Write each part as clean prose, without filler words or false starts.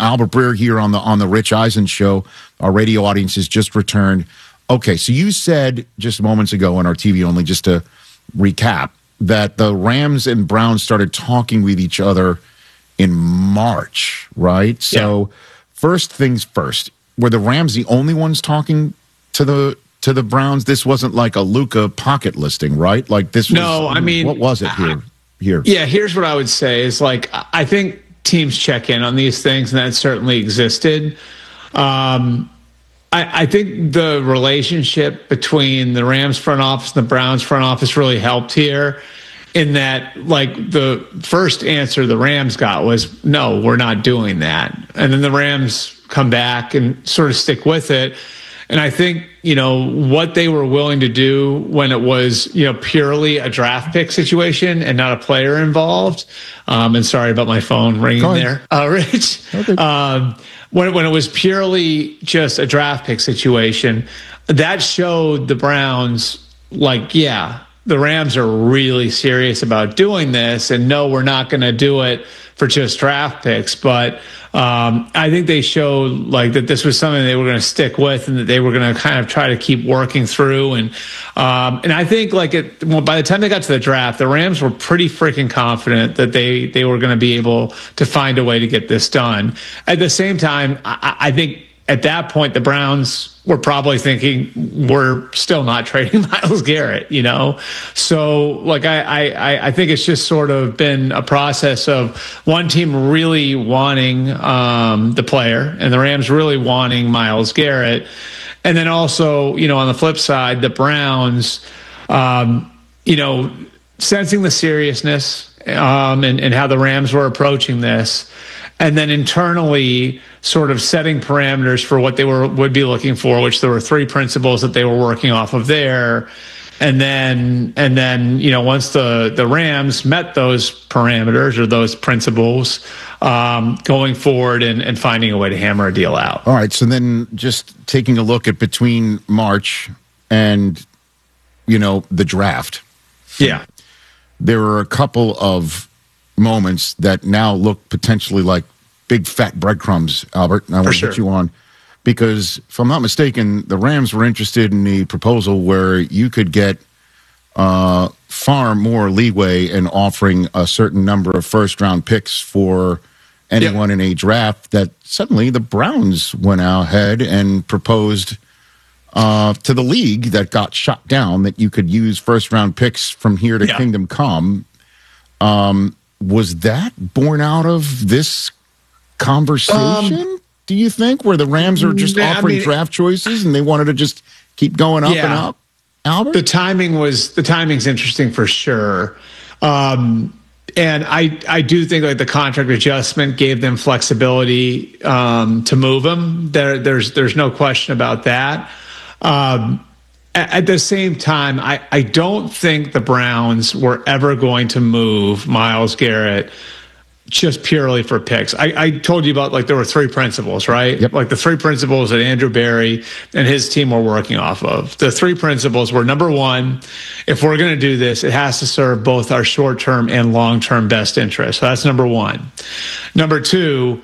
Albert Breer here on the Rich Eisen Show. Our radio audience has just returned. Okay, so you said just moments ago on our TV only, just to recap, that the Rams and Browns started talking with each other in March, right? So first things first, were the Rams the only ones talking to the Browns? This wasn't like a Luka pocket listing, right? Like this was, no, I mean, what was it here? Yeah, here's what I would say is, like, I think teams check in on these things, and that certainly existed. I think the relationship between the Rams front office and the Browns front office really helped here, in that, like, the first answer the Rams got was, no, we're not doing that. And then the Rams come back and sort of stick with it. And I think, what they were willing to do when it was, purely a draft pick situation and not a player involved. And sorry about my phone ringing there, Rich. Okay. When it was purely just a draft pick situation, that showed the Browns, like, yeah, the Rams are really serious about doing this, and no, we're not going to do it for just draft picks. But I think they showed, like, that this was something they were going to stick with, and that they were going to kind of try to keep working through. And I think, like, by the time they got to the draft, the Rams were pretty freaking confident that they were going to be able to find a way to get this done. At the same time, I think at that point, the Browns were probably thinking, we're still not trading Myles Garrett, So, like, I think it's just sort of been a process of one team really wanting the player, and the Rams really wanting Myles Garrett. And then also, on the flip side, the Browns, sensing the seriousness and how the Rams were approaching this. And then internally sort of setting parameters for what they would be looking for, which there were 3 principles that they were working off of there. And then once the Rams met those parameters or those principles, going forward and finding a way to hammer a deal out. All right. So then just taking a look at between March and, the draft. Yeah. There were a couple of moments that now look potentially like big fat breadcrumbs, Albert, and I want to get you on, because if I'm not mistaken, the Rams were interested in the proposal where you could get far more leeway in offering a certain number of first-round picks for anyone in a draft, that suddenly the Browns went ahead and proposed to the league that got shut down, that you could use first-round picks from here to Kingdom Come. Was that born out of this conversation, do you think, where the Rams are just offering draft choices and they wanted to just keep going up and up? Albert? The timing's interesting for sure. And I do think, like, the contract adjustment gave them flexibility to move him. There's no question about that. At the same time, I don't think the Browns were ever going to move Myles Garrett just purely for picks. I told you about, like, there were 3 principles, right? Yep. Like the 3 principles that Andrew Berry and his team were working off of. The 3 principles were, number 1, if we're going to do this, it has to serve both our short-term and long-term best interests. So that's number 1. Number 2,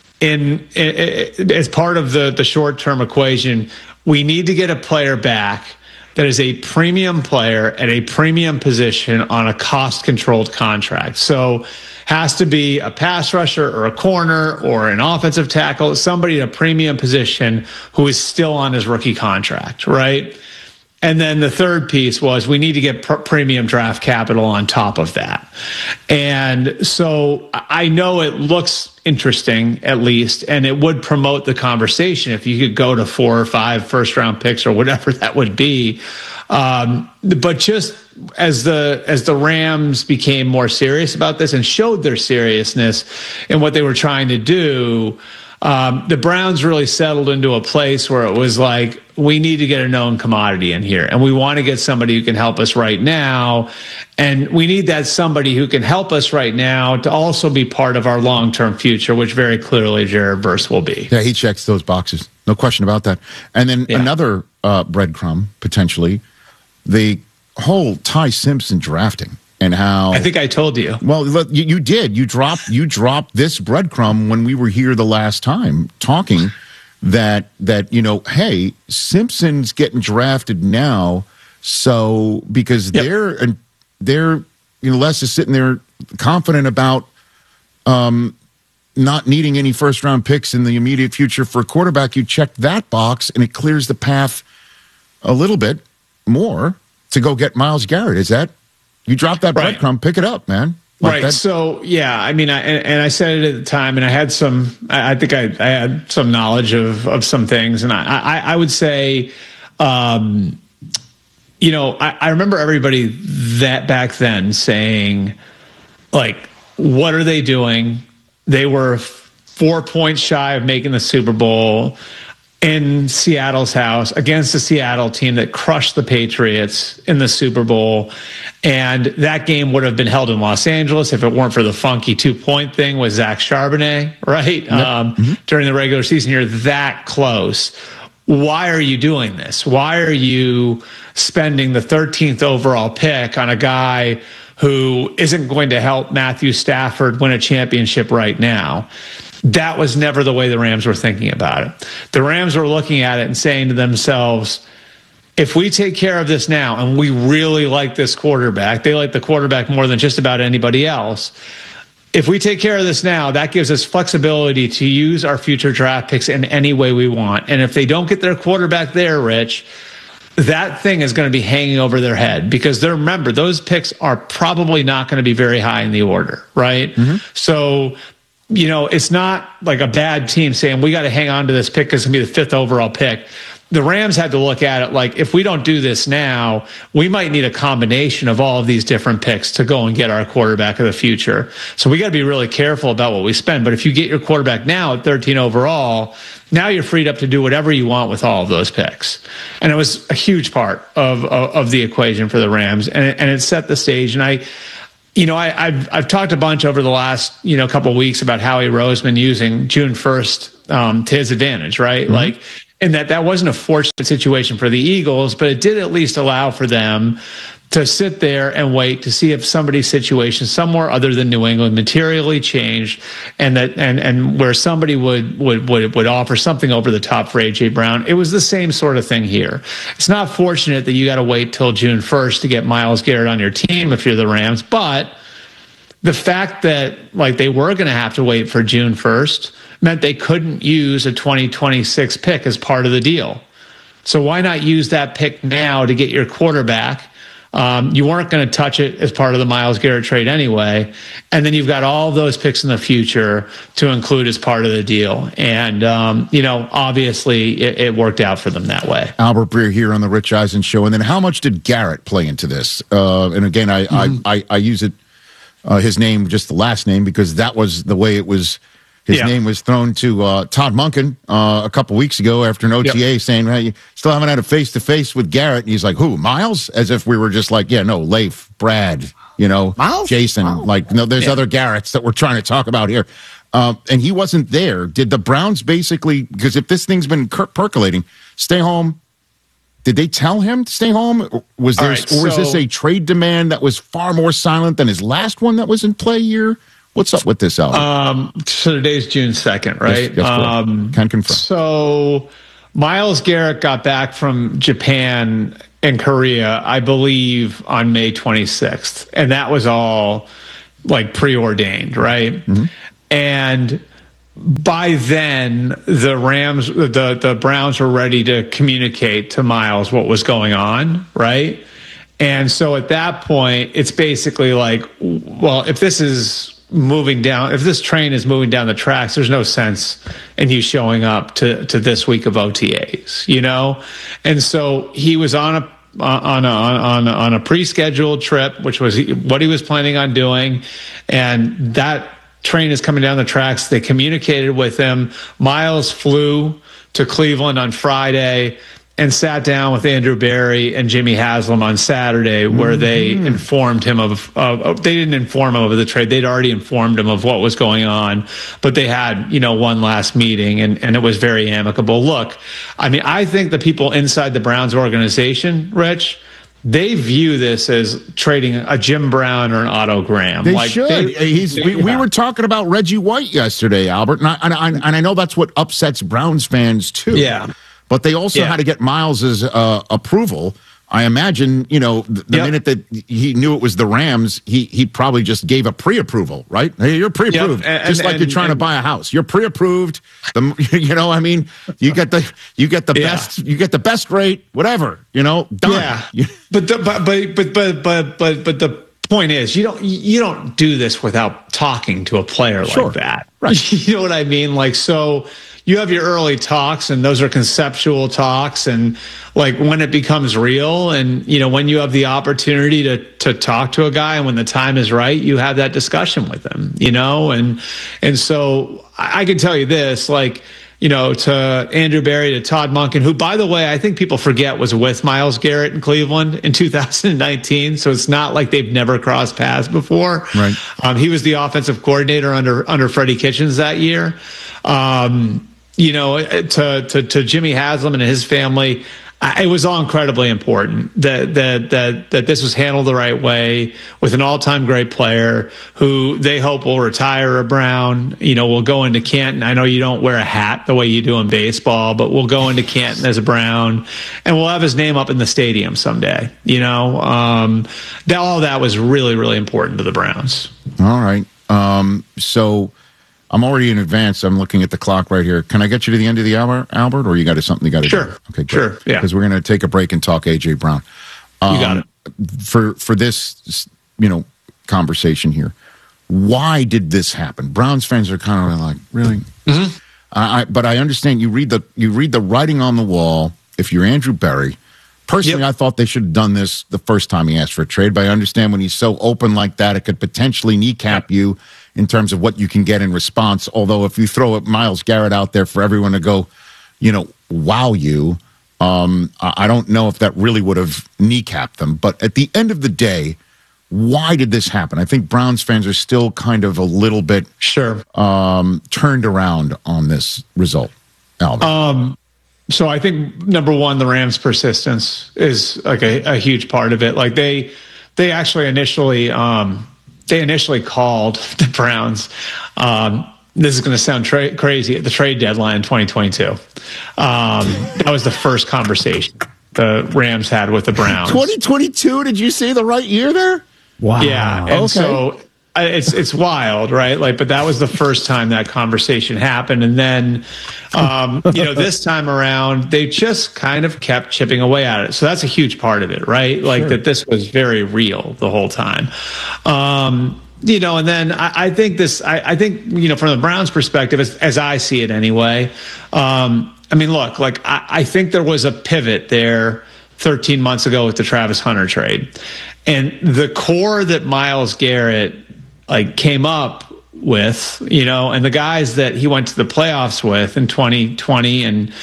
as part of the short-term equation, we need to get a player back that is a premium player at a premium position on a cost-controlled contract. So has to be a pass rusher or a corner or an offensive tackle, somebody in a premium position who is still on his rookie contract, right? And then the third piece was we need to get premium draft capital on top of that. And so I know it looks interesting, at least, and it would promote the conversation if you could go to 4 or 5 first-round picks or whatever that would be. But just as the Rams became more serious about this and showed their seriousness in what they were trying to do, the Browns really settled into a place where it was like, we need to get a known commodity in here, and we want to get somebody who can help us right now. And we need that somebody who can help us right now to also be part of our long-term future, which very clearly Jared Verse will be. Yeah, he checks those boxes. No question about that. And then another breadcrumb, potentially, the whole Ty Simpson drafting. and how I think I told you. Well, you did. You dropped this breadcrumb when we were here the last time talking that hey, Simpson's getting drafted now, so because they're Les is sitting there confident about not needing any first-round picks in the immediate future for a quarterback. You check that box, and it clears the path a little bit more to go get Myles Garrett. Is that you drop that breadcrumb, pick it up, man. Right. So, yeah, I mean, I said it at the time, and I had I think I had some knowledge of some things, and I would say, I remember everybody that back then saying, like, what are they doing? They were 4 points shy of making the Super Bowl in Seattle's house against a Seattle team that crushed the Patriots in the Super Bowl. And that game would have been held in Los Angeles if it weren't for the funky 2-point thing with Zach Charbonnet, right? Yep. During the regular season, you're that close. Why are you doing this? Why are you spending the 13th overall pick on a guy who isn't going to help Matthew Stafford win a championship right now? That was never the way the Rams were thinking about it. The Rams were looking at it and saying to themselves, if we take care of this now, and we really like this quarterback, they like the quarterback more than just about anybody else. If we take care of this now, that gives us flexibility to use our future draft picks in any way we want. And if they don't get their quarterback there, Rich, that thing is going to be hanging over their head because remember, those picks are probably not going to be very high in the order, right? Mm-hmm. So, it's not like a bad team saying we got to hang on to this pick because it's going to be the 5th overall pick. The Rams had to look at it like, if we don't do this now, we might need a combination of all of these different picks to go and get our quarterback of the future. So we got to be really careful about what we spend. But if you get your quarterback now at 13 overall, now you're freed up to do whatever you want with all of those picks. And it was a huge part of the equation for the Rams. And it set the stage. And I've talked a bunch over the last, couple of weeks about Howie Roseman using June 1st to his advantage, right? Mm-hmm. And that wasn't a fortunate situation for the Eagles, but it did at least allow for them to sit there and wait to see if somebody's situation somewhere other than New England materially changed, and where somebody would offer something over the top for AJ Brown. It was the same sort of thing here. It's not fortunate that you got to wait till June 1st to get Myles Garrett on your team if you're the Rams, but the fact that they were going to have to wait for June 1st meant they couldn't use a 2026 pick as part of the deal. So why not use that pick now to get your quarterback? You weren't going to touch it as part of the Myles Garrett trade anyway. And then you've got all those picks in the future to include as part of the deal. And, obviously it worked out for them that way. Albert Breer here on the Rich Eisen Show. And then how much did Garrett play into this? And again, I use it, his name, just the last name, because that was the way it was. His name was thrown to Todd Monken a couple weeks ago after an OTA saying, hey, you still haven't had a face-to-face with Garrett. And he's like, who, Myles? As if we were just like, Leif, Brad, Myles? Jason. Wow. There's other Garretts that we're trying to talk about here. And he wasn't there. Did the Browns basically, because if this thing's been percolating, stay home? Did they tell him to stay home? Was this a trade demand that was far more silent than his last one that was in play here? What's up with this, Albert? So today's June 2nd, right? Yes, can confirm. So Myles Garrett got back from Japan and Korea, I believe, on May 26th. And that was all preordained, right? Mm-hmm. And by then, the Browns were ready to communicate to Myles what was going on, right? And so at that point, it's basically if this train is moving down the tracks, there's no sense in you showing up to this week of OTAs, And so he was on a pre-scheduled trip, which was what he was planning on doing, and that train is coming down the tracks. They communicated with him. Myles flew to Cleveland on Friday and sat down with Andrew Berry and Jimmy Haslam on Saturday, where they informed him they didn't inform him of the trade. They'd already informed him of what was going on, but they had, one last meeting, and it was very amicable. Look, I think the people inside the Browns organization, Rich, they view this as trading a Jim Brown or an Otto Graham. They should. We were talking about Reggie White yesterday, Albert, and I know that's what upsets Browns fans too. Yeah. But they also had to get Miles's approval. I imagine, the minute that he knew it was the Rams, he probably just gave a pre-approval, right? Hey, you're pre-approved, just like you're trying to buy a house. You're pre-approved. You get the best, you get the best rate, whatever. Done. Yeah. But the point is, you don't do this without talking to a player like that, right? You know what I mean? Like so. You have your early talks, and those are conceptual talks, and like when it becomes real, and when you have the opportunity to talk to a guy, and when the time is right, you have that discussion with him, and so I can tell you this, like, to Andrew Berry, to Todd Monken, who, by the way, I think people forget was with Myles Garrett in Cleveland in 2019. So it's not like they've never crossed paths before. Right. He was the offensive coordinator under Freddie Kitchens that year. To Jimmy Haslam and his family, it was all incredibly important that this was handled the right way with an all-time great player who they hope will retire a Brown. Will go into Canton. I know you don't wear a hat the way you do in baseball, but we'll go into Canton as a Brown, and we'll have his name up in the stadium someday. All that was really, really important to the Browns. All right. So I'm already in advance. I'm looking at the clock right here. Can I get you to the end of the hour, Albert, or you got something you got to do? Okay, great. Sure. Yeah. Because we're going to take a break and talk A.J. Brown. You got it. For this, conversation here, why did this happen? Browns fans are kind of like, really? Mm-hmm. But I understand you read the writing on the wall. If you're Andrew Berry, personally, I thought they should have done this the first time he asked for a trade. But I understand when he's so open like that, it could potentially kneecap you in terms of what you can get in response. Although if you throw Myles Garrett out there for everyone to go, wow you, I don't know if that really would have kneecapped them. But at the end of the day, why did this happen? I think Browns fans are still kind of a little bit turned around on this result, Albert. So I think number one, the Rams' persistence is like a huge part of it. Like they actually initially called the Browns. This is going to sound crazy at the trade deadline in 2022. That was the first conversation the Rams had with the Browns. 2022? Did you say the right year there? Wow. Yeah. And so it's wild, right? Like, but that was the first time that conversation happened. And then, this time around, they just kind of kept chipping away at it. So that's a huge part of it, right? Like that this was very real the whole time. And then I think from the Browns' perspective, as I see it anyway, look, like I think there was a pivot there 13 months ago with the Travis Hunter trade. And the core that Myles Garrett came up with, and the guys that he went to the playoffs with in 2020 and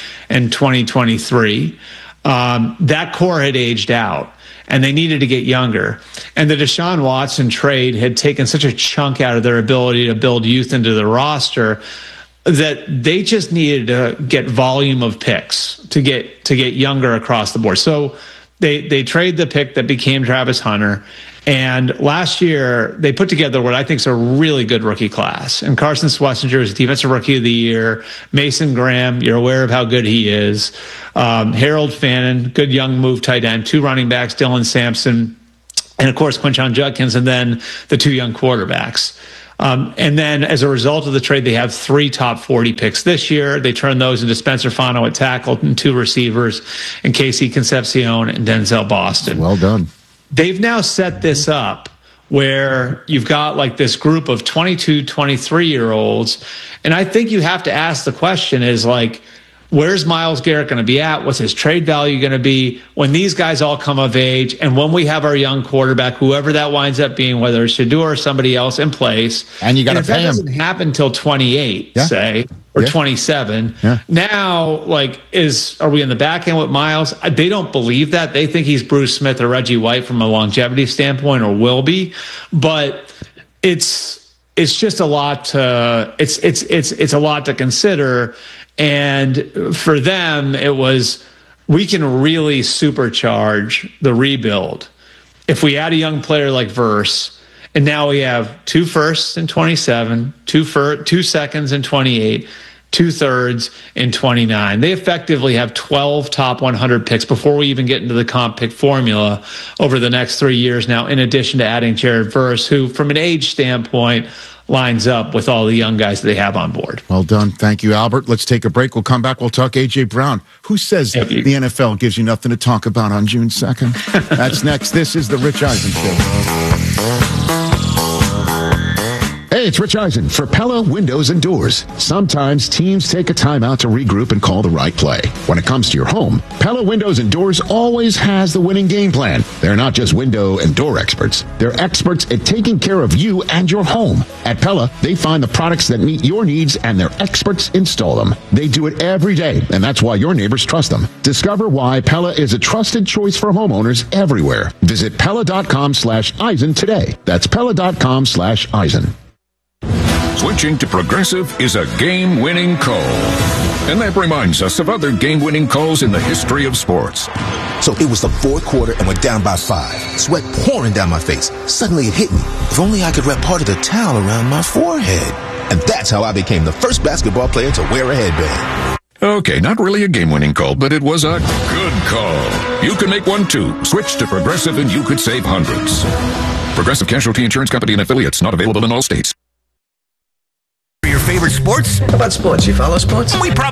2023, that core had aged out. And they needed to get younger. And the Deshaun Watson trade had taken such a chunk out of their ability to build youth into the roster that they just needed to get volume of picks to get younger across the board. So they trade the pick that became Travis Hunter. And last year, they put together what I think is a really good rookie class. And Carson Schlesinger is Defensive Rookie of the Year. Mason Graham, you're aware of how good he is. Harold Fannin, good young move tight end. 2 running backs, Dylan Sampson, and of course, Quinshon Judkins, and then the 2 young quarterbacks. And then as a result of the trade, they have 3 top 40 picks this year. They turn those into Spencer Fano at tackle and 2 receivers, and Casey Concepcion and Denzel Boston. Well done. They've now set this up where you've got like this group of 22, 23-year-olds. And I think you have to ask the question is like, where's Myles Garrett going to be at? What's his trade value going to be when these guys all come of age? And when we have our young quarterback, whoever that winds up being, whether it's Shedeur or somebody else in place. And you got to pay him. That doesn't happen until 28, say, or 27. Yeah. Now, are we in the back end with Myles? They don't believe that. They think he's Bruce Smith or Reggie White from a longevity standpoint, or will be. But it's just a lot to it's a lot to consider. And for them, it was we can really supercharge the rebuild if we add a young player like Verse, and now we have 2 firsts in 27, 2 seconds in 28, 2 thirds in 29. They effectively have 12 top 100 picks before we even get into the comp pick formula over the next 3 years now, in addition to adding Jared Verse, who from an age standpoint lines up with all the young guys that they have on board. Well done. Thank you, Albert. Let's take a break. We'll come back. We'll talk A.J. Brown. Who says the NFL gives you nothing to talk about on June 2nd? That's next. This is the Rich Eisen Show. Hey, it's Rich Eisen for Pella Windows and Doors. Sometimes teams take a timeout to regroup and call the right play. When it comes to your home, Pella Windows and Doors always has the winning game plan. They're not just window and door experts. They're experts at taking care of you and your home. At Pella, they find the products that meet your needs and their experts install them. They do it every day, and that's why your neighbors trust them. Discover why Pella is a trusted choice for homeowners everywhere. Visit Pella.com/Eisen today. That's Pella.com/Eisen. Switching to Progressive is a game-winning call. And that reminds us of other game-winning calls in the history of sports. So it was the fourth quarter and we're down by 5. Sweat pouring down my face. Suddenly it hit me. If only I could wrap part of the towel around my forehead. And that's how I became the first basketball player to wear a headband. Okay, not really a game-winning call, but it was a good call. You can make one too. Switch to Progressive and you could save hundreds. Progressive Casualty Insurance Company and affiliates, not available in all states. Your favorite sports? How about sports? You follow sports? We probably